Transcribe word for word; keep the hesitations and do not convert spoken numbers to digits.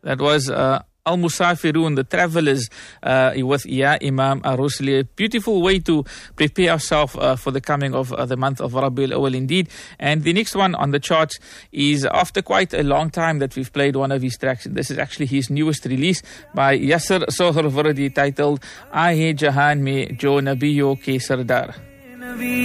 That was uh, Al Musafirun, the travelers, uh, with Ya Imam Ar-Rusli. A beautiful way to prepare ourselves uh, for the coming of uh, the month of Rabiul Awwal indeed. And the next one on the charts is, after quite a long time that we've played one of his tracks, this is actually his newest release by Yasser Sohrawardi, titled Aahe Jahan Mein Jo Nabiyon Ke Sardar.